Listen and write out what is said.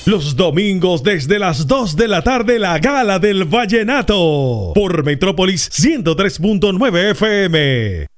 Los domingos desde las 2 de la tarde, la Gala del Vallenato. Por Metrópolis 103.9 FM.